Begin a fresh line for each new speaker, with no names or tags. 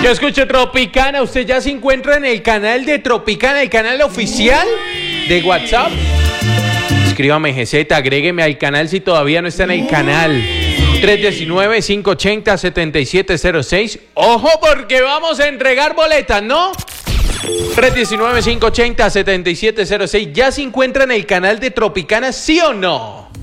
Yo escucho Tropicana. ¿Usted ya se encuentra en el canal de Tropicana, el canal oficial de WhatsApp? Escríbame GZ, agrégueme al canal si todavía no está en el canal. 319-580-7706. Ojo, porque vamos a entregar boletas, ¿no? 319-580-7706. ¿Ya se encuentra en el canal de Tropicana, sí o no?